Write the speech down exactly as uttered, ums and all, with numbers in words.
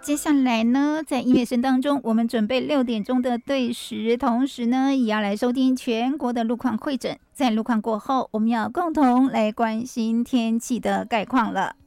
接下来呢，在音乐声当中，我们准备六点钟的对时，同时呢，也要来收听全国的路况会诊。在路况过后，我们要共同来关心天气的概况了。